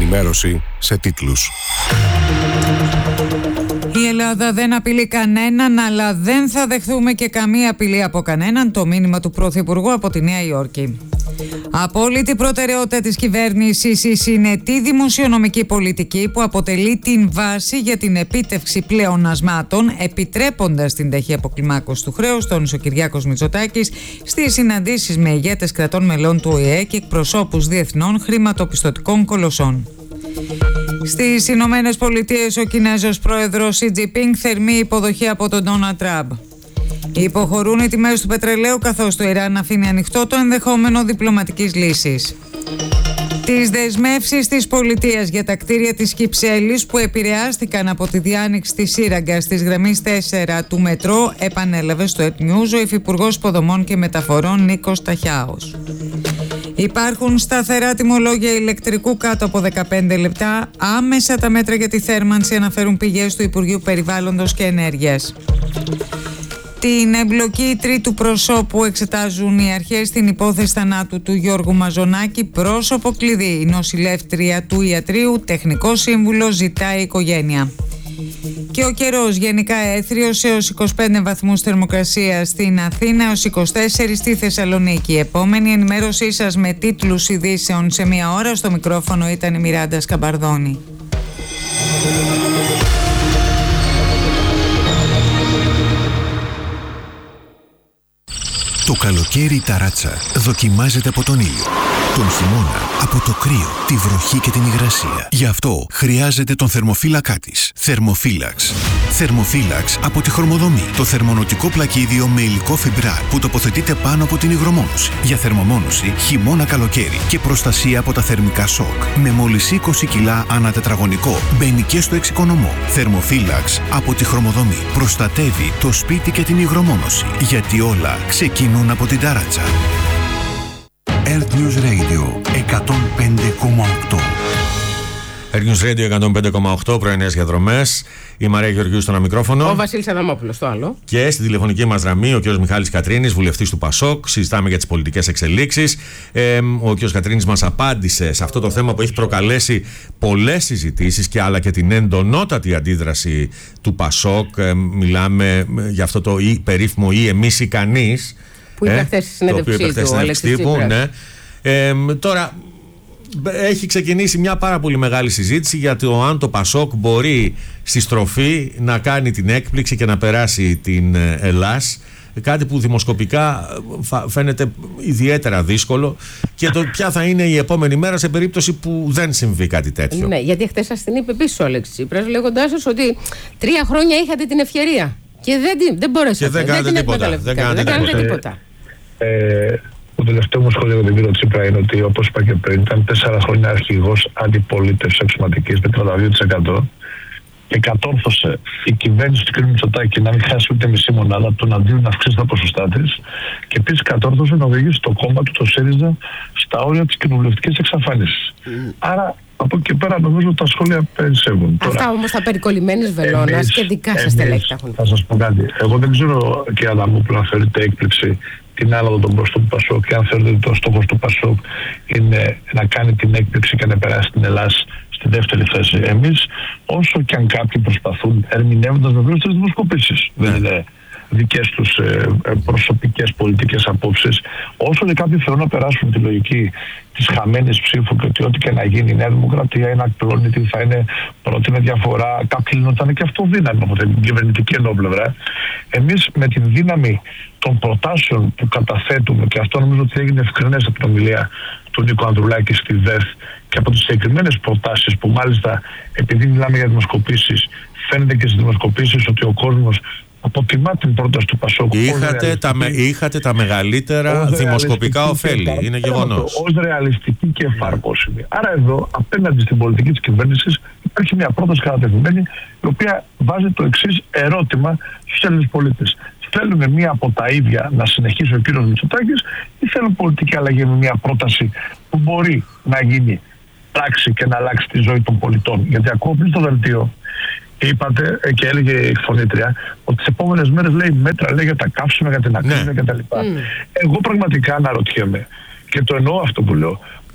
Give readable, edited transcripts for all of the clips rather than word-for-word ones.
ενημέρωση σε τίτλους. Η Ελλάδα δεν απειλεί κανέναν, αλλά δεν θα δεχθούμε και καμία απειλή από κανέναν. Το μήνυμα του Πρωθυπουργού από τη Νέα Υόρκη. Απόλυτη προτεραιότητα της κυβέρνησης η συνετή δημοσιονομική πολιτική που αποτελεί την βάση για την επίτευξη πλεονασμάτων, επιτρέποντας την ταχύ αποκλιμάκωση του χρέους, τόνισε ο Κυριάκος Μητσοτάκης στις συναντήσεις με ηγέτες κρατών μελών του ΟΗΕ και εκπροσώπους διεθνών χρηματοπιστωτικών κολοσσών. Στις Ηνωμένες Πολιτείες, ο Κινέζος πρόεδρος Σι Τζινπίνγκ θερμή υποδοχή από τον Ντόναλντ Τραμπ. Υποχωρούν οι τιμές του πετρελαίου, καθώς το Ιράν αφήνει ανοιχτό το ενδεχόμενο διπλωματικής λύσης. Τις δεσμεύσεις της πολιτείας για τα κτίρια της Κυψέλης που επηρεάστηκαν από τη διάνοιξη της σύραγγας της γραμμής 4 του μετρό επανέλαβε στο ET News ο Υφυπουργός Υποδομών και Μεταφορών Νίκος Ταχιάος. Υπάρχουν σταθερά τιμολόγια ηλεκτρικού κάτω από 15 λεπτά. Άμεσα τα μέτρα για τη θέρμανση, αναφέρουν πηγές του Υπουργείου Περιβάλλοντος και Ενέργειας. Την εμπλοκή τρίτου προσώπου εξετάζουν οι αρχές στην υπόθεση θανάτου του Γιώργου Μαζονάκη. Πρόσωπο κλειδί, η νοσηλεύτρια του ιατρείου, τεχνικό σύμβουλο ζητάει η οικογένεια. Και ο καιρός γενικά έθριος έως 25 βαθμούς θερμοκρασία στην Αθήνα, έως 24 στη Θεσσαλονίκη. Επόμενη ενημέρωσή σας με τίτλους ειδήσεων σε μία ώρα. Στο μικρόφωνο ήταν η Μιράντα Σκαμπαρδόνη. Το καλοκαίρι η ταράτσα δοκιμάζεται από τον ήλιο, τον χειμώνα από το κρύο, τη βροχή και την υγρασία. Γι' αυτό χρειάζεται τον θερμοφύλακά της. Θερμοφύλαξ. Θερμοφύλαξ από τη Χρωμοδομή. Το θερμονοτικό πλακίδιο με υλικό φιμπράρ που τοποθετείται πάνω από την υγρομόνωση. Για θερμομόνωση χειμώνα καλοκαίρι και προστασία από τα θερμικά σοκ. Με μόλις 20 κιλά ανά τετραγωνικό. Μπαίνει και στο εξοικονομό. Θερμοφύλαξ από τη Χρωμοδομή. Προστατεύει το σπίτι και την υγρομόνωση. Γιατί όλα ξεκινούν από την ταράτσα. Earth News Radio 105,8. Earth News Radio 105,8, πρωινές διαδρομές. Η Μαρία Γεωργίου στο ένα μικρόφωνο. Ο Βασίλης Αδαμόπουλος στο άλλο. Και στη τηλεφωνική μας γραμμή ο κ. Μιχάλης Κατρίνης, βουλευτής του ΠΑΣΟΚ. Συζητάμε για τις πολιτικές εξελίξεις. Ο κ. Κατρίνης μας απάντησε σε αυτό το θέμα που έχει προκαλέσει πολλές συζητήσεις και αλλά και την εντονότατη αντίδραση του ΠΑΣΟΚ. Μιλάμε για αυτό το περίφημο ή εμείς ή κανείς. Που είπε χθες στη συνέντευξή του ο Αλέξης Τσίπρας. Ναι. Τώρα έχει ξεκινήσει μια πάρα πολύ μεγάλη συζήτηση για το αν το ΠΑΣΟΚ μπορεί στη στροφή να κάνει την έκπληξη και να περάσει την Ελλάς. Κάτι που δημοσκοπικά φαίνεται ιδιαίτερα δύσκολο. Και το ποια θα είναι η επόμενη μέρα σε περίπτωση που δεν συμβεί κάτι τέτοιο. Ναι, γιατί χθες σας την είπε επίσης ο Αλέξης Τσίπρας, λέγοντάς σας ότι 3 χρόνια είχατε την ευκαιρία και δεν μπορέσατε. Και δεν κάνετε τίποτα. Το τελευταίο μου σχόλιο για τον κύριο Τσίπρα είναι ότι, όπως είπα και πριν, ήταν 4 χρόνια αρχηγός αντιπολίτευσης αξιωματικής με 32% και κατόρθωσε η κυβέρνηση του κ. Μητσοτάκη να μην χάσει ούτε μισή μονάδα, τον αντίον να αυξήσει τα ποσοστά της, και επίσης κατόρθωσε να οδηγήσει το κόμμα του, το ΣΥΡΙΖΑ, στα όρια της κοινοβουλευτικής εξαφάνισης. Άρα, από εκεί πέρα νομίζω ότι τα σχόλια περισσεύουν. Αυτά όμως τα περικολλημένης βελόνας και δικά σας στελέχη τα έχουν. Θα σας πω κάτι. Εγώ δεν ξέρω, κ. Αδαμόπουλο, αν θεωρείτε έκπληξη την άνοδο των μπροστών του ΠΑΣΟΚ και αν θεωρείτε ότι ο στόχος του ΠΑΣΟΚ είναι να κάνει την έκπληξη και να περάσει την Ελλάδα στη δεύτερη θέση. Εμείς, όσο και αν κάποιοι προσπαθούν, ερμηνεύοντας βεβαίως τις δημοσκοπήσεις, δεν είναι δικές τους προσωπικές πολιτικές απόψεις, όσο και κάποιοι θέλουν να περάσουν τη λογική της χαμένης ψήφου και ότι ό,τι και να γίνει η Νέα Δημοκρατία είναι ακλόνητη, θα είναι πρώτη με διαφορά, κάποιοι λένε ότι θα είναι και αυτό δύναμη από την κυβερνητική ενόπλευρα. Εμείς με την δύναμη των προτάσεων που καταθέτουμε, και αυτό νομίζω ότι έγινε ευκρινές από την ομιλία του Νίκου Ανδρουλάκη στη ΔΕΘ και από τις συγκεκριμένες προτάσεις που μάλιστα, επειδή μιλάμε για δημοσκοπήσεις, φαίνεται και στις δημοσκοπήσεις ότι ο κόσμος αποτιμά την πρόταση του ΠΑΣΟΚ. Είχατε τα μεγαλύτερα δημοσκοπικά ωφέλη. Είναι γεγονός. Ως ρεαλιστική και εφαρμόσιμη. Άρα εδώ, απέναντι στην πολιτική της κυβέρνησης, υπάρχει μια πρόταση κατατεθειμένη, η οποία βάζει το εξής ερώτημα στους Έλληνες πολίτες. Θέλουμε μία από τα ίδια να συνεχίσει ο κύριος Μητσοτάκης ή θέλουν πολιτική αλλαγή με μια πρόταση που μπορεί να γίνει πράξη και να αλλάξει τη ζωή των πολιτών? Γιατί ακούω πριν στο δελτίο είπατε και έλεγε η φωνήτρια ότι τις επόμενες μέρες λέει μέτρα, λέει για τα καύσιμα, για την ακρίβεια κτλ. Εγώ πραγματικά αναρωτιέμαι, και το εννοώ αυτό που λέω,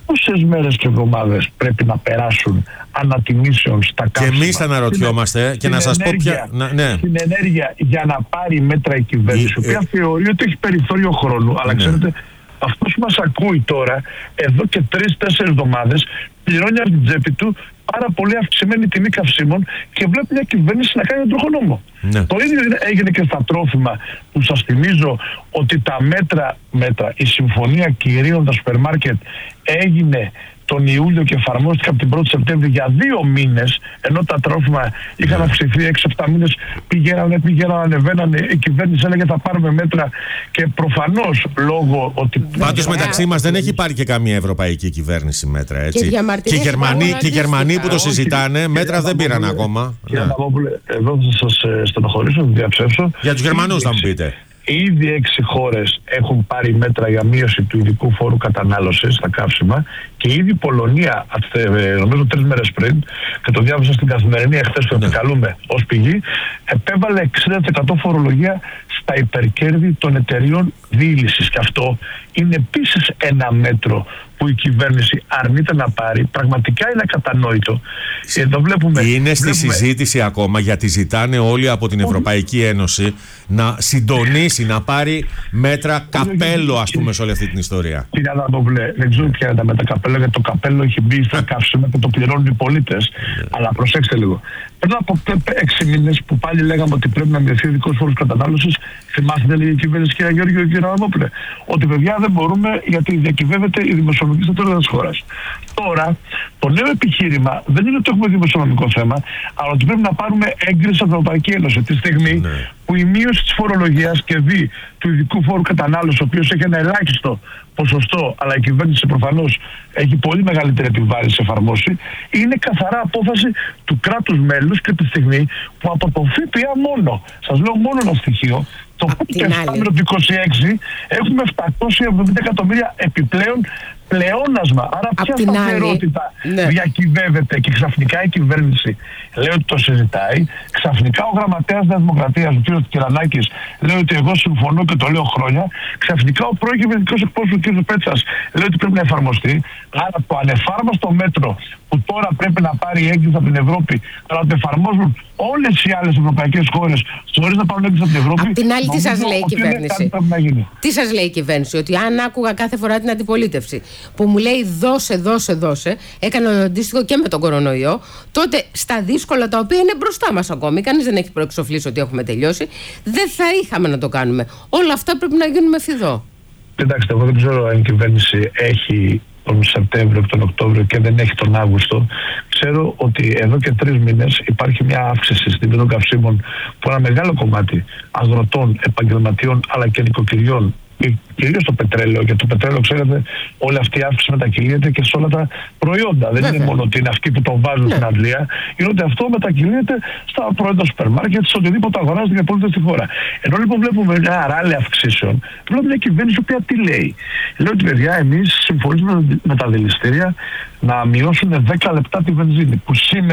πόσες μέρες και εβδομάδες πρέπει να περάσουν ανατιμήσεων στα καύσιμα? Και εμείς αναρωτιόμαστε και να σας πω πια. Ναι. Στην ενέργεια για να πάρει μέτρα η κυβέρνηση, η οποία θεωρεί ότι έχει περιθώριο χρόνου. Αλλά ξέρετε, αυτός που μας ακούει τώρα, εδώ και 3-4 εβδομάδες, πληρώνει από την τσέπη του πάρα πολύ αυξημένη τιμή καυσίμων και βλέπει μια κυβέρνηση να κάνει τον τροχονόμο. Το ίδιο έγινε και στα τρόφιμα, που σας θυμίζω ότι τα μέτρα, η συμφωνία κυρίων τα σούπερ μάρκετ έγινε τον Ιούλιο και εφαρμόστηκε από την 1η Σεπτέμβρη για 2 μήνες, ενώ τα τρόφιμα είχαν αυξηθεί 6-7 μήνες, πηγαίνανε, ανεβαίνανε, η κυβέρνηση έλεγε θα πάρουμε μέτρα και προφανώς λόγω ότι... Πάντως μεταξύ μας δεν έχει πάρει και καμία ευρωπαϊκή κυβέρνηση μέτρα, έτσι. Και οι Γερμανοί που το συζητάνε, μέτρα δεν πήραν ακόμα. Κύριε Παπαδόπουλε, εδώ θα σας στενοχωρήσω, θα διαψεύσω. Για τους Γερμανούς θα μου πείτε. Ήδη 6 χώρες έχουν πάρει μέτρα για μείωση του ειδικού φόρου κατανάλωσης στα καύσιμα και ήδη η Πολωνία, νομίζω 3 μέρες πριν, και το διάβασα στην Καθημερινή εχθές που επικαλούμε ως πηγή, επέβαλε 60% φορολογία στα υπερκέρδη των εταιριών διήλυσης. Και αυτό είναι επίσης ένα μέτρο που η κυβέρνηση αρνείται να πάρει. Πραγματικά είναι ακατανόητο. Εδώ είναι στη συζήτηση ακόμα, γιατί ζητάνε όλοι από την Ευρωπαϊκή Ένωση να συντονίσει, να πάρει μέτρα καπέλο, ας πούμε, σε όλη αυτή την ιστορία. Κύριε Αδαμόπουλε, δεν ξέρω ποια είναι τα μέτρα καπέλο, γιατί το καπέλο έχει μπει στα καύσιμα και το πληρώνουν οι πολίτες. Αλλά προσέξτε λίγο. Πριν από 6 μήνες που πάλι λέγαμε ότι πρέπει να μειωθεί ο ειδικός φόρος κατανάλωσης, θυμάστε τι έλεγε η κυβέρνηση, κύριε Γεώργιο και κύριε Αδαμόπουλε, ότι παιδιά δεν μπορούμε γιατί διακυβεύεται η δημοσιονομική σταθερότητα της χώρας. Τώρα, το νέο επιχείρημα δεν είναι ότι έχουμε δημοσιονομικό θέμα, αλλά ότι πρέπει να πάρουμε έγκριση από την Ευρωπαϊκή Ένωση. Τη στιγμή που η μείωση της φορολογίας και δι του ειδικού φόρου κατανάλωσης, ο οποίος έχει ένα ελάχιστο ποσοστό, αλλά η κυβέρνηση προφανώς έχει πολύ μεγαλύτερη επιβάρυνση σε εφαρμόσει, είναι καθαρά απόφαση του κράτους μέλους και τη στιγμή που από το ΦΠΑ μόνο, σας λέω μόνο ένα στοιχείο, το πρώτο του 26 έχουμε 770 εκατομμύρια επιπλέον πλεόνασμα. Άρα ποια σταθερότητα διακυβεύεται και ξαφνικά η κυβέρνηση λέει ότι το συζητάει, ξαφνικά ο γραμματέας της Δημοκρατίας, ο κ. Κυρανάκης, λέει ότι εγώ συμφωνώ και το λέω χρόνια, ξαφνικά ο πρώην κυβερνητικός εκπρόσωπος ο κ. Πέτσας λέει ότι πρέπει να εφαρμοστεί. Άρα το ανεφάρμοστο μέτρο που τώρα πρέπει να πάρει έγκριση από την Ευρώπη, αλλά το εφαρμόζουν όλες οι άλλες ευρωπαϊκές χώρες χωρίς να πάρουν έγκριση από την Ευρώπη. Απ' την άλλη, τι σας λέει η κυβέρνηση? Τι σας λέει η κυβέρνηση? Ότι αν άκουγα κάθε φορά την αντιπολίτευση που μου λέει δώσε, έκανε το αντίστοιχο και με τον κορονοϊό, τότε στα δύσκολα τα οποία είναι μπροστά μας ακόμη, κανείς δεν έχει προεξοφλήσει ότι έχουμε τελειώσει, δεν θα είχαμε να το κάνουμε. Όλα αυτά πρέπει να γίνουν με φιδό. Κοιτάξτε, εγώ δεν ξέρω αν η κυβέρνηση έχει τον Σεπτέμβριο και τον Οκτώβριο και δεν έχει τον Αύγουστο. Ξέρω ότι εδώ και 3 μήνες υπάρχει μια αύξηση στην τιμή των καυσίμων που ένα μεγάλο κομμάτι αγροτών, επαγγελματιών αλλά και νοικοκυριών, κυρίως το πετρέλαιο, γιατί το πετρέλαιο, ξέρετε, όλη αυτή η αύξηση μετακυλείται και σε όλα τα προϊόντα. Δεν είναι μόνο ότι είναι αυτοί που το βάζουν στην αντλία, είναι ότι αυτό μετακυλείται στα προϊόντα σούπερ μάρκετ, σε οτιδήποτε αγοράζεται και πολίτες στη χώρα. Ενώ λοιπόν βλέπουμε μια ράλη αυξήσεων, βλέπουμε μια κυβέρνηση που τι λέει? Λέει ότι παιδιά, εμείς συμφωνήσουμε με τα δηληστήρια να μειώσουν 10 λεπτά τη βενζίνη, που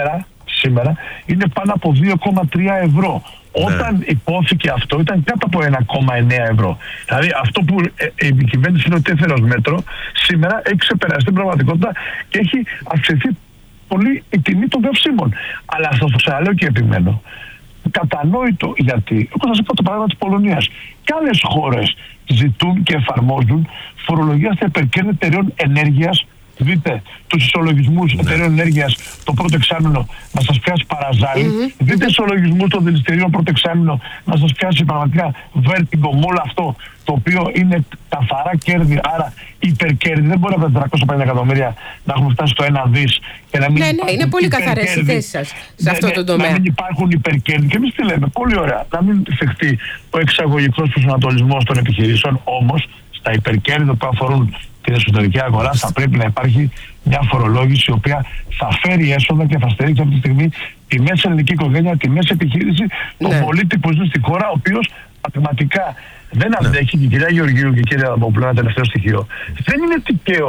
σήμερα είναι πάνω από 2,3 ευρώ. Όταν υπόθηκε αυτό ήταν κάτω από 1,9 ευρώ. Δηλαδή αυτό που η κυβέρνηση είναι ότι έφερε ως μέτρο, σήμερα έχει ξεπεράσει την πραγματικότητα και έχει αυξηθεί πολύ η τιμή των καυσίμων. Αλλά σας το ξαναλέω και επιμένω. Κατανόητο, γιατί, όπως σας είπα το παράδειγμα της Πολωνίας, και άλλες χώρες ζητούν και εφαρμόζουν φορολογία στα υπερκέρδη εταιρεών ενέργειας. Δείτε τους ισολογισμούς εταιρεών ενέργειας το πρώτο εξάμηνο να σας πιάσει παραζάλι. Δείτε τους ισολογισμούς των δηληστηρίων πρώτο εξάμηνο να σας πιάσει πραγματικά βέρτιγκο με όλο αυτό το οποίο είναι καθαρά κέρδη, άρα υπερκέρδη. Δεν μπορεί από τα 450 εκατομμύρια να έχουμε φτάσει στο 1 δις και να μην είναι πολύ καθαρές οι θέσεις σας σε αυτό το τομέα. Να μην υπάρχουν υπερκέρδη. Και εμείς τι λέμε? Πολύ ωραία. Να μην θεχτεί ο εξαγωγικός προσανατολισμός των επιχειρήσεων, όμως στα υπερκέρδη που αφορούν την εσωτερική αγορά θα πρέπει να υπάρχει μια φορολόγηση η οποία θα φέρει έσοδα και θα στηρίξει αυτή τη στιγμή τη μέση ελληνική οικογένεια, τη μέση επιχείρηση, τον πολίτη που ζει στη χώρα, ο οποίος πραγματικά δεν αντέχει. Και η κυρία Γεωργίου και η κυρία Αδαμόπουλου, ένα τελευταίο στοιχείο. Δεν είναι τυχαίο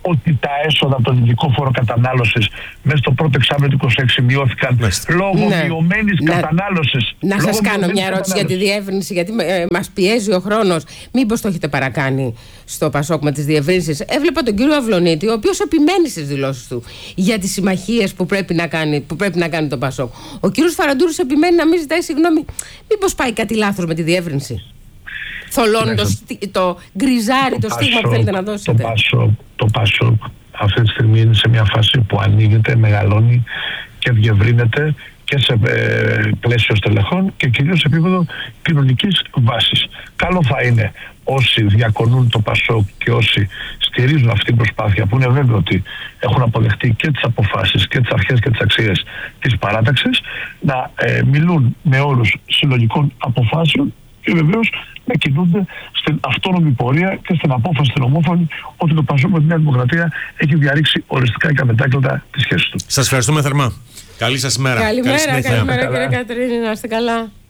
ότι τα έσοδα από τον ειδικό φόρο κατανάλωσης μέσα στο πρώτο εξάμηνο του 26 μειώθηκαν λόγω μειωμένης κατανάλωσης. Να σας κάνω μια ερώτηση για τη διεύρυνση, γιατί μας πιέζει ο χρόνος. Μήπως το έχετε παρακάνει στο Πασόκ με τις διευρύνσεις? Έβλεπα τον κύριο Αυλονίτη, ο οποίος επιμένει στις δηλώσεις του για τις συμμαχίες που πρέπει να κάνει το Πασόκ. Ο κύριος Φαραντούρης επιμένει να μην ζητάει συγγνώμη. Μήπως πάει κάτι λάθος με τη διεύρυνση? Θολώνει το γκριζάρι, το στίγμα που θέλετε να δώσετε. Το Πασόκ αυτή τη στιγμή είναι σε μια φάση που ανοίγεται, μεγαλώνει και διευρύνεται και σε πλαίσιο στελεχών και κυρίως σε επίπεδο κοινωνικής βάσης. Καλό θα είναι όσοι διακονούν το Πασόκ και όσοι στηρίζουν αυτή την προσπάθεια, που είναι βέβαιο ότι έχουν αποδεχτεί και τις αποφάσεις και τις αρχές και τις αξίες της παράταξης, να μιλούν με όρους συλλογικών αποφάσεων και βεβαίως να κινούνται στην αυτόνομη πορεία και στην απόφαση την ομόφωνη ότι το Πασόκ με τη Νέα Δημοκρατία έχει διαρρήξει οριστικά και αμετάκλητα τη σχέση του. Σας ευχαριστούμε θερμά. Καλή σας ημέρα. Καλημέρα κύριε Κατρίνη, να είστε καλά.